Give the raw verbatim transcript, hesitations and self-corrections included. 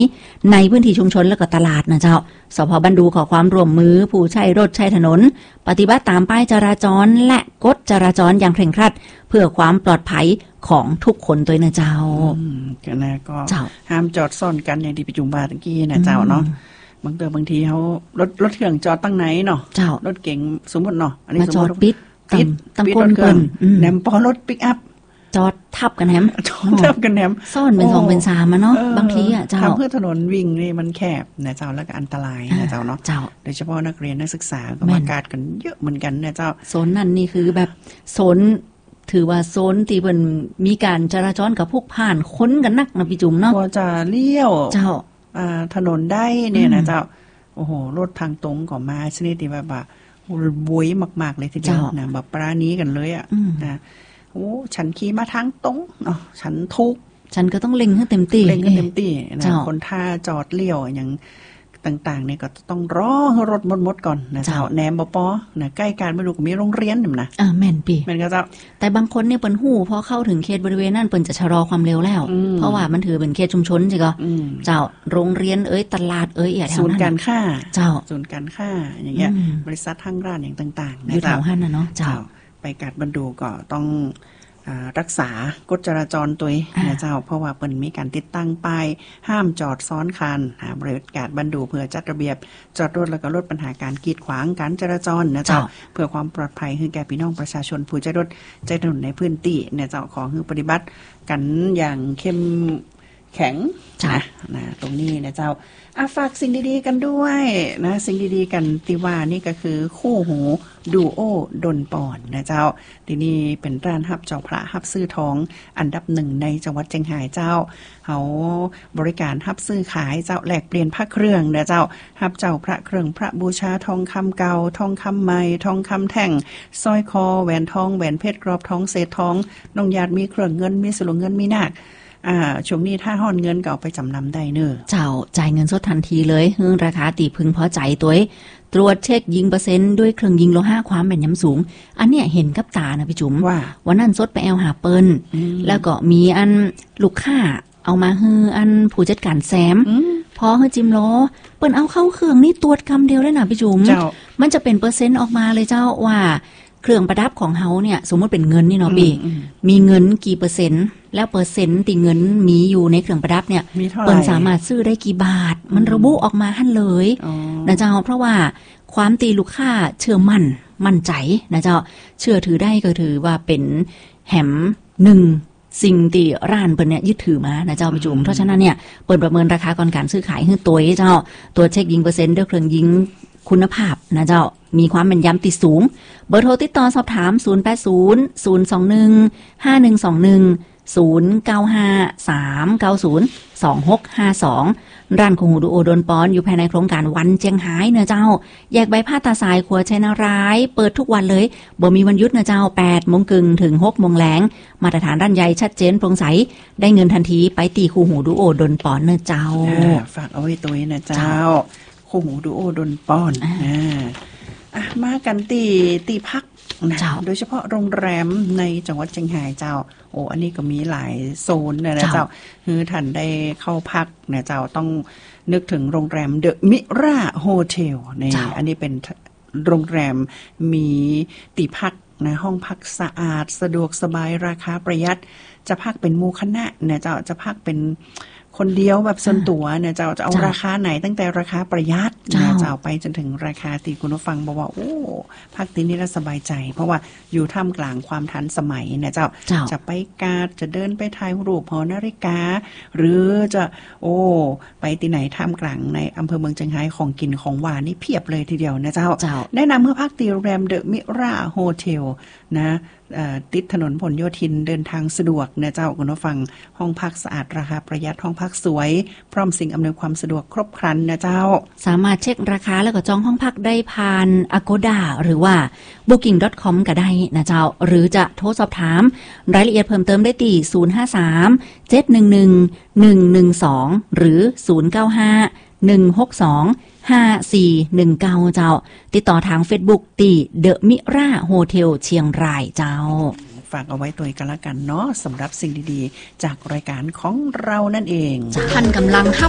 ในพื้นที่ชุมชนและก็ตลาดนะเจ้าสภ.บันดูขอความร่วมมือผู้ใช้รถใช้ถนนปฏิบัติตามป้ายจราจรและกฎจราจรอย่างเคร่งครัดเพื่อความปลอดภัยของทุกคนตัวนะเจ้าอืมก็นะก็ห้ามจอดซ่อนกันอย่างที่ประชุมว่าตะกี้นะเจ้าเนาะบางเตอบางทีเขารถรถเครื่องจอดตั้งไหนเนาะรถเก๋งสมมติเนาะอันนี้สมมติปิดปิดตั้งก้นเปิ้นแหนมปอรถปิกอัพจอดทับกันแหมจอดทับกันแหนมซ่อนเป็นสองเป็นสามอ่ะเนาะบางทีอ่ะเจ้าทำเพื่อถนนวิ่งนี่มันแคบนะเจ้าแล้วก็อันตรายนะเจ้าเนาะโดยเฉพาะนักเรียนนักศึกษาก็มากาดกันเยอะเหมือนกันนะเจ้าโซนนั่นนี่คือแบบโซนถือว่าโซนที่เพิ่นมีการจราจรกับพวกผ่านค้นกันนักนะพี่จุ๋มเนาะพอจะเลี้ยวเจ้าอ่าถนนได้เนี่ยนะเจ้าโอ้โหรถทางตรงก็มาชนิดที่แบบว่าบวยมากๆเลยทีเดียวนะแบบปราณีกันเลยอ่ะนะโอ้ฉันขี่มาทางตรงเนาะฉันทุกฉันก็ต้องเล็งให้เต็มที่เล็งให้เต็มที่นะคนท่าจอดเลี้ยวอย่างต่างๆเนี่ยก็ต้องรอให้รถหมดๆก่อนนะเจ้าแหนมบ่ปอนะใกล้การไม่รู้ก็มีโรงเรียนนำนะอ่าแม่นปีแม่นก็เจ้าแต่บางคนเนี่ยเปิ้นฮู้พอเข้าถึงเขตบริเวณนั้นเปิ้นจะชะลอความเร็วแล้วเพราะว่ามันถือเป็นเขตชุมชนจิก็เจ้าโรงเรียนเอ้ยตลาดเอ้ยแถวนั้นศูนย์การค้าเจ้าศูนย์การค้าอย่างเงี้ยบริษัททางร้านอย่างต่างๆนะเจ้าอยู่แถวนั้นน่ะเนาะเจ้าไปกัดบันดูก็ต้องรักษากฎจราจรตัวนะเจ้าเพราะว่าเปิ้นมีการติดตั้งป้ายห้ามจอดซ้อนคันหาบริการบันดูเพื่อจัดระเบียบจอดรถแล้วก็ลดปัญหาการกีดขวางการจราจรนะเจ้าเพื่อความปลอดภัยให้แก่พี่น้องประชาชนผู้ใช้รถใช้ถนนในพื้นที่เนี่ยเจ้าขอให้ปฏิบัติกันอย่างเข้มแข็งนะนะตรงนี้นะเจ้าอ่ะฝากสิ่งดีๆกันด้วยนะสิ่งดีๆกันที่ว่านี่ก็คือคู่หูดูโอดนปอนนะเจ้าที่นี่เป็นร้านฮับเจ้าพระฮับซื้อทองอันดับหนึ่งในจังหวัดเชียงรายเจ้าเขาบริการฮับซื้อขายเจ้าแลกเปลี่ยนพระเครื่องนะเจ้าฮับเจ้าพระเครื่องพระบูชาทองคำเก่าทองคำใหม่ทองคำแท่งสร้อยคอแหวนทองแหวนเพชรกรอบทองเศษทองน้องญาติมีเครื่องเงินมีสลึงเงินมีนาคอ่าช่วงนี้ถ้าห่อนเงินก็เอาไปจำนำได้เนอะเจ้าจ่ายเงินสดทันทีเลยเฮือราคาตีพึงพอใจตัวตรวจเช็คยิงเปอร์เซ็นต์ด้วยเครื่องยิงโลหะความแม่นยำสูงอันเนี้ยเห็นกับตานะพี่จุ๋มว่าวันนั้นสดไปแอลหาเปิ้ลแล้วก็มีอันลูกค้าเอามาฮืออันผู้จัดการแซมพอฮือจิมล้อเปิ้นเอาเข้าเครื่องนี่ตรวจคำเดียวเลยนะพี่จุ๋มมันจะเป็นเปอร์เซ็นต์ออกมาเลยเจ้าว่าเครื่องประดับของเฮาเนี่ยสมมติเป็นเงินนี่เนาะพี่มีเงินกี่เปอร์เซ็นต์แล้วเปอร์เซ็นต์ที่เงินมีอยู่ในเครื่องประดับเนี่ยเปิ้นสามารถซื้อได้กี่บาทมันระบุออกมาหั่นเลยนะเจ้าเพราะว่าความตีลูกค้าเชื่อมั่นมั่นใจนะเจ้าเชื่อถือได้ก็ถือว่าเป็นแหมหนึ่งสิ่งที่ร้านเปิ้นเนี่ยยึดถือมานะเจ้าพี่จุ๋มเพราะฉะนั้นเนี่ยเปิ้นประเมินราคาก่อนการซื้อขายให้ตัวเจ้าตัวเช็คยิงเปอร์เซ็นต์ด้วยเครื่องยิงคุณภาพนะเจ้ามีความแม่นยำติดสูงเบอร์โทรติดต่อสอบถามศูนย์ แปด ศูนย์ ศูนย์ สอง หนึ่ง ห้า หนึ่ง สอง หนึ่ง ศูนย์ เก้า ห้า สาม เก้า ศูนย์ สอง หก ห้า สองร้านของหูดูโอดนปอนอยู่ภายในโครงการวันเจียงไฮ้เนอะเจ้าแยกใบผ้าตาสายครัวชัยนารายเปิดทุกวันเลยบ่มีวันหยุดเนอะเจ้า แปด โมงครึ่งถึง หก โมงแลงมาตรฐานร้านใหญ่ชัดเจนโปร่งใสได้เงินทันทีไปตีคู่หูดูโอดนปอนเนอะเจ้าฝากเอาไว้ตัวนะเจ้าคู่หูดูโอดนปอนอ่าอ่ะมากันตีตีพักนะโดยเฉพาะโรงแรมในจังหวัดเชียงรายเจ้าโอ้อันนี้ก็มีหลายโซนนะนะเจ้าคือท่านได้เข้าพักนะเจ้าต้องนึกถึงโรงแรมเดอะมิราโฮเทลนี่อันนี้เป็นโรงแรมมีตีพักนะห้องพักสะอาดสะดวกสบายราคาประหยัดจะพักเป็นหมู่คณะเนี่ยเจ้าจะพักเป็นคนเดียวแบบส่วนตัวเนี่ยเจ้าจะเอาราคาไหนตั้งแต่ราคาประหยัดเนี่ยเจ้าไปจนถึงราคาที่คุณผู้ฟังบอกว่าโอ้พักที่นี่แล้วสบายใจเพราะว่าอยู่ท่ามกลางความทันสมัยเนี่ยเจ้าจะไปกาดจะเดินไปถ่ายรูปหอนาฬิกาหรือจะโอ้ไปที่ไหนท่ามกลางในอำเภอเมืองเชียงรายของกินของหวานนี่เพียบเลยทีเดียวนะเจ้าแนะนำเมื่อพักที่โรงแรมเดอะมิราโฮเทลนะติดถนนผลโยธินเดินทางสะดวกนะเจ้าคุณผู้ฟังห้องพักสะอาดราคาประหยัดห้องพักสวยพร้อมสิ่งอำนวยความสะดวกครบครันนะเจ้าสามารถเช็คราคาแล้วก็จองห้องพักได้ผ่าน Agoda หรือว่า บุ๊กิ้ง ดอท คอม ก็ได้นะเจ้าหรือจะโทรสอบถามรายละเอียดเพิ่มเติมได้ที่ศูนย์ ห้า สาม เจ็ด หนึ่ง หนึ่ง หนึ่ง หนึ่ง สองหรือศูนย์ เก้า ห้า หนึ่ง หก สอง ห้า สี่ หนึ่ง เก้าเจ้าติดต่อทาง Facebook ที่ The Mira Hotel เชียงรายเจ้าฝากเอาไว้ตัวกันละกันเนาะสำหรับสิ่งดีๆจากรายการของเรานั่นเองท่านกำลังรับ